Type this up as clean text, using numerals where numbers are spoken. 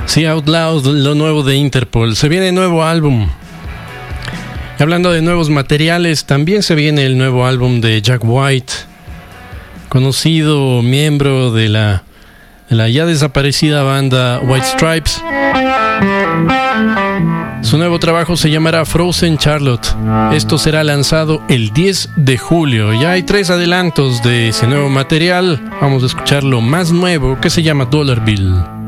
Sí, Out Loud, lo nuevo de Interpol. Se viene nuevo álbum. Y hablando de nuevos materiales, también se viene el nuevo álbum de Jack White, conocido miembro de la ya desaparecida banda White Stripes. Su nuevo trabajo se llamará Frozen Charlotte. Esto será lanzado el 10 de julio. Ya hay 3 adelantos de ese nuevo material. Vamos a escuchar lo más nuevo, que se llama Dollar Bill.